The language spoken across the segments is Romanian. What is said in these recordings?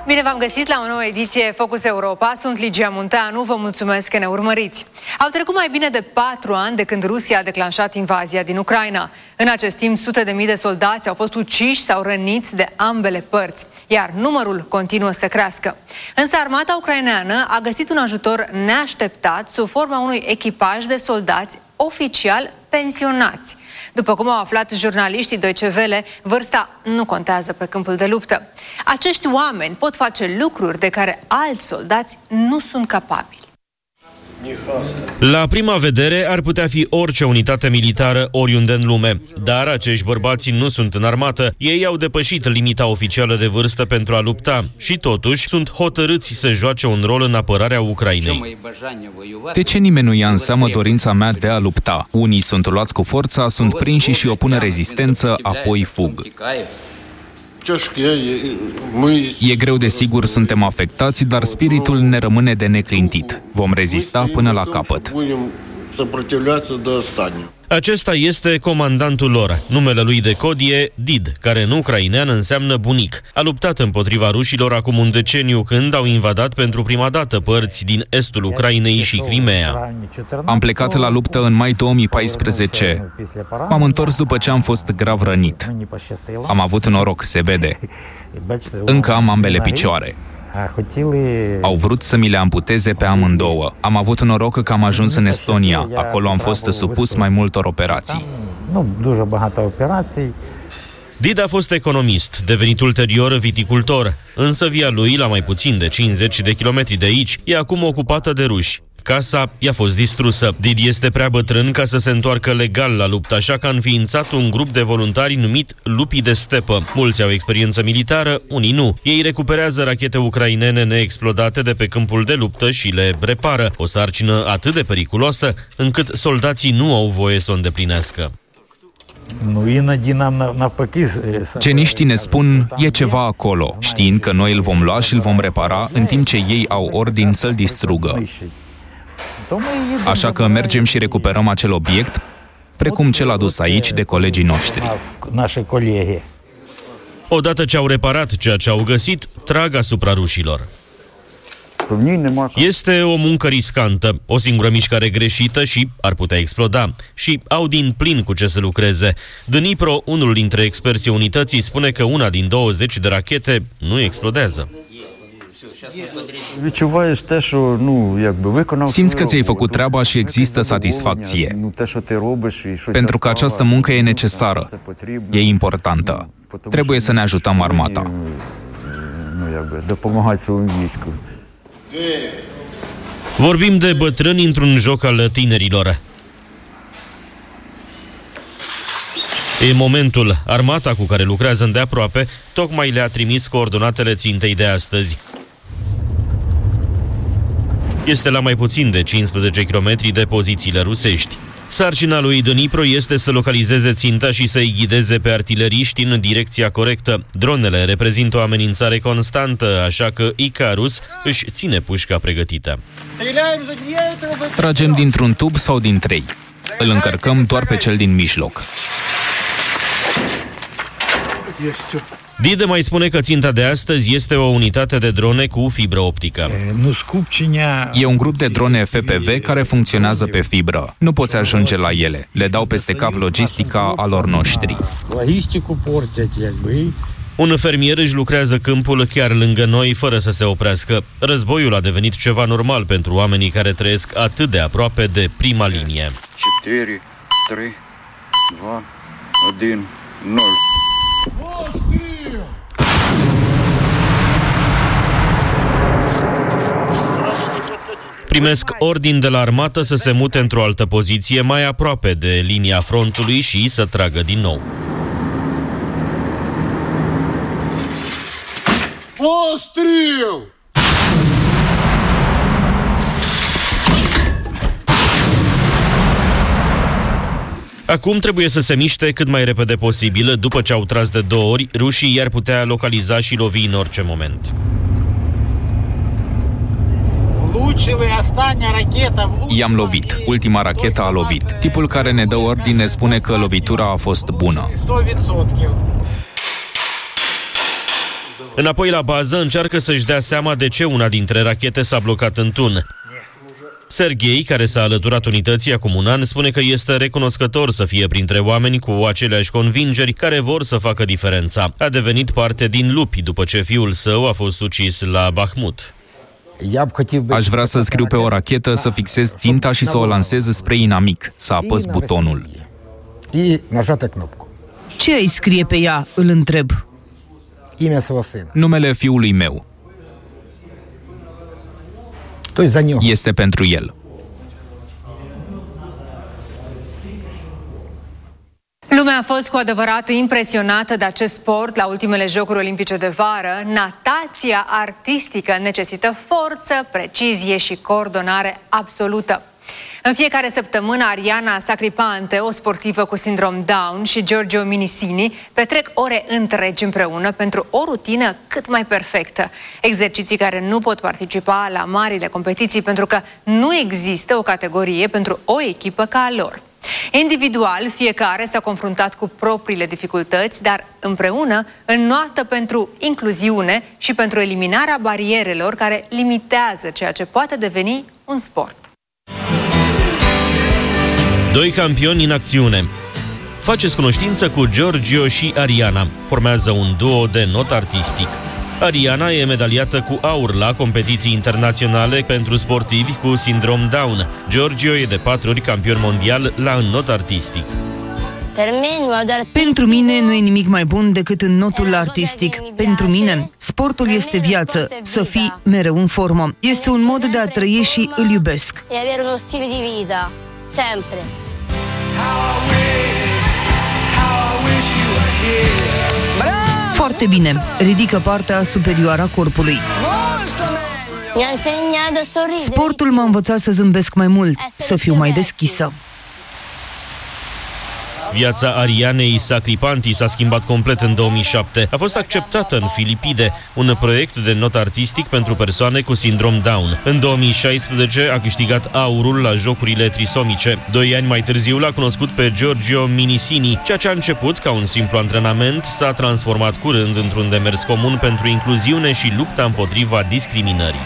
Bine v-am găsit la o nouă ediție Focus Europa. Sunt Ligia Munteanu, vă mulțumesc că ne urmăriți. Au trecut mai bine de 4 ani de când Rusia a declanșat invazia din Ucraina. În acest timp, sute de mii de soldați au fost uciși sau răniți de ambele părți, iar numărul continuă să crească. Însă armata ucraineană a găsit un ajutor neașteptat sub forma unui echipaj de soldați oficial pensionați. După cum au aflat jurnaliștii Deutsche Welle, vârsta nu contează pe câmpul de luptă. Acești oameni pot face lucruri de care alți soldați nu sunt capabili. La prima vedere ar putea fi orice unitate militară oriunde în lume, dar acești bărbați nu sunt în armată. Ei au depășit limita oficială de vârstă pentru a lupta și totuși sunt hotărâți să joace un rol în apărarea Ucrainei. De ce nimeni nu ia în seamă dorința mea de a lupta? Unii sunt luați cu forța, sunt prinși și opun rezistență, apoi fug. E greu, desigur, suntem afectați, dar spiritul ne rămâne de neclintit. Vom rezista până la capăt. Acesta este comandantul lor. Numele lui de cod e Did, care în ucrainean înseamnă bunic. A luptat împotriva rușilor acum un deceniu, când au invadat pentru prima dată părți din estul Ucrainei și Crimea. Am plecat la luptă în mai 2014. M-am întors după ce am fost grav rănit. Am avut noroc, se vede. Încă am ambele picioare. Au vrut să mi le amputeze pe amândouă. Am avut noroc că am ajuns în Estonia. Acolo am fost supus mai multor operații. Did a fost economist, devenit ulterior viticultor, însă via lui, la mai puțin de 50 de kilometri de aici, e acum ocupată de ruși. Casa i-a fost distrusă. Did este prea bătrân ca să se întoarcă legal la luptă, așa că a înființat un grup de voluntari numit Lupii de Stepă. Mulți au experiență militară, unii nu. Ei recuperează rachete ucrainene neexplodate de pe câmpul de luptă și le repară. O sarcină atât de periculoasă încât soldații nu au voie să o îndeplinească. Geniștii ne spun, e ceva acolo, știind că noi îl vom lua și îl vom repara, în timp ce ei au ordin să-l distrugă. Așa că mergem și recuperăm acel obiect, precum cel adus aici de colegii noștri. Odată ce au reparat ceea ce au găsit, trag asupra rușilor. Este o muncă riscantă, o singură mișcare greșită și ar putea exploda. Și au din plin cu ce să lucreze. Dnipro, unul dintre experții unității, spune că una din 20 de rachete nu explodează. Simți că ți-ai făcut treaba și există satisfacție. Pentru că această muncă e necesară, e importantă. Trebuie să ne ajutăm armata. Vorbim de bătrâni într-un joc al tinerilor. E momentul. Armata cu care lucrează îndeaproape tocmai le-a trimis coordonatele țintei de astăzi. Este la mai puțin de 15 km de pozițiile rusești. Sarcina lui Dnipro este să localizeze ținta și să-i ghideze pe artileriști în direcția corectă. Dronele reprezintă o amenințare constantă, așa că Icarus își ține pușca pregătită. Tragem dintr-un tub sau din 3. Îl încărcăm doar pe cel din mijloc. Dide mai spune că ținta de astăzi este o unitate de drone cu fibră optică. E un grup de drone FPV care funcționează pe fibră. Nu poți ajunge la ele. Le dau peste cap logistica a lor noștri. Un fermier își lucrează câmpul chiar lângă noi, fără să se oprească. Războiul a devenit ceva normal pentru oamenii care trăiesc atât de aproape de prima linie. 4, 3, 2, 1, 0. Primesc ordin de la armată să se mute într-o altă poziție mai aproape de linia frontului și să tragă din nou. Пострел! Acum trebuie să se miște cât mai repede posibil. După ce au tras de 2 ori, rușii i-ar putea localiza și lovi în orice moment. I-am lovit. Ultima rachetă a lovit. Tipul care ne dă ordine spune că lovitura a fost bună. Înapoi la bază, încearcă să-și dea seama de ce una dintre rachete s-a blocat în tun. Serghei, care s-a alăturat unității acum un an, spune că este recunoscător să fie printre oameni cu aceleași convingeri care vor să facă diferența. A devenit parte din lupi după ce fiul său a fost ucis la Bahmut. Aș vrea să scriu pe o rachetă, să fixez ținta și să o lansez spre inamic, să apăs butonul. Ce ai scrie pe ea, îl întreb. Numele fiului meu. Este pentru el. Lumea a fost cu adevărat impresionată de acest sport la ultimele Jocuri Olimpice de vară. Natația artistică necesită forță, precizie și coordonare absolută. În fiecare săptămână, Ariana Sacripante, o sportivă cu sindrom Down, și Giorgio Minisini petrec ore întregi împreună pentru o rutină cât mai perfectă. Exerciții care nu pot participa la marile competiții pentru că nu există o categorie pentru o echipă ca a lor. Individual, fiecare s-a confruntat cu propriile dificultăți, dar împreună înnoată pentru incluziune și pentru eliminarea barierelor care limitează ceea ce poate deveni un sport. Doi campioni în acțiune. Faceți cunoștință cu Giorgio și Ariana. Formează un duo de not artistic. Ariana e medaliată cu aur la competiții internaționale pentru sportivi cu sindrom Down. Giorgio e de 4 ori campion mondial la înnot artistic. Pentru mine nu e nimic mai bun decât înnotul artistic. Pentru mine, sportul este viață, să fii mereu în formă. Este un mod de a trăi și îl iubesc. E avere uno stile di vita, sempre. Foarte bine, ridică partea superioară a corpului. Sportul m-a învățat să zâmbesc mai mult, să fiu mai deschisă. Viața Arianei Sacripanti s-a schimbat complet în 2007. A fost acceptată în Filipide, un proiect de not artistic pentru persoane cu sindrom Down. În 2016 a câștigat aurul la Jocurile Trisomice. 2 ani mai târziu l-a cunoscut pe Giorgio Minisini. Ceea ce a început ca un simplu antrenament s-a transformat curând într-un demers comun pentru incluziune și lupta împotriva discriminării.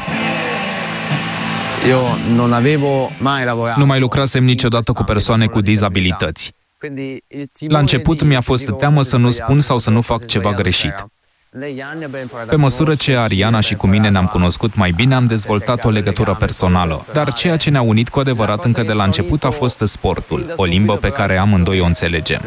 Nu mai lucrasem niciodată cu persoane cu dizabilități. La început mi-a fost teamă să nu spun sau să nu fac ceva greșit. Pe măsură ce Ariana și cu mine ne-am cunoscut mai bine, am dezvoltat o legătură personală. Dar ceea ce ne-a unit cu adevărat încă de la început a fost sportul, o limbă pe care amândoi o înțelegem.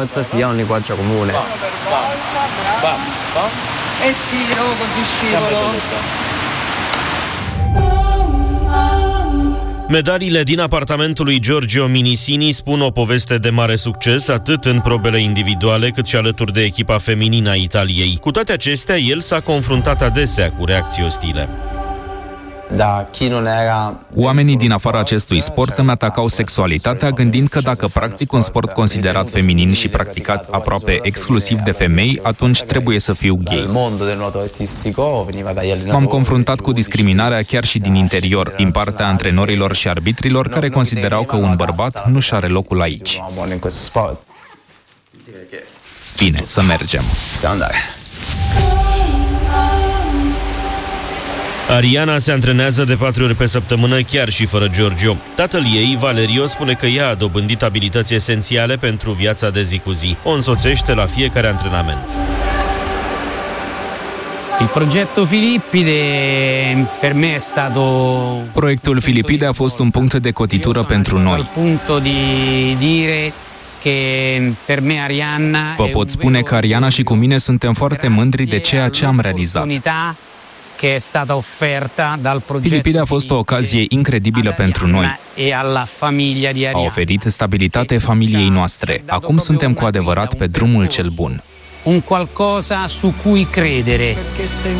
Medaliile din apartamentul lui Giorgio Minisini spun o poveste de mare succes, atât în probele individuale, cât și alături de echipa feminină a Italiei. Cu toate acestea, el s-a confruntat adesea cu reacții ostile. Oamenii din afara acestui sport îmi atacau sexualitatea, gândind că dacă practic un sport considerat feminin și practicat aproape exclusiv de femei, atunci trebuie să fiu gay. M-am confruntat cu discriminarea chiar și din interior, din partea antrenorilor și arbitrilor, care considerau că un bărbat nu și are locul aici. Bine, să mergem. Ariana se antrenează de 4 ori pe săptămână, chiar și fără Giorgio. Tatăl ei, Valerio, spune că ea a dobândit abilități esențiale pentru viața de zi cu zi. O însoțește la fiecare antrenament. Proiectul Filipide a fost un punct de cotitură pentru noi. Vă pot spune că Ariana și cu mine suntem foarte mândri de ceea ce am realizat. Filipide a fost o ocazie incredibilă pentru noi. A oferit stabilitate familiei noastre. Acum suntem cu adevărat pe drumul cel bun. Un qualcosa su cui credere.